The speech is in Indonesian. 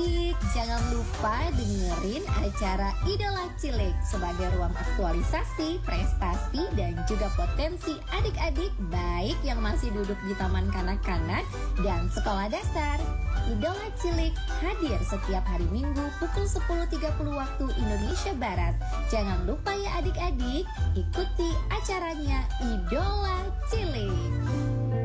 adik-adik, jangan lupa dengerin acara Idola Cilik sebagai ruang aktualisasi, prestasi, dan juga potensi adik-adik baik yang masih duduk di taman kanak-kanak dan sekolah dasar. Idola Cilik hadir setiap hari Minggu pukul 10.30 waktu Indonesia Barat. Jangan lupa ya adik-adik, ikuti acaranya Idola Cilik.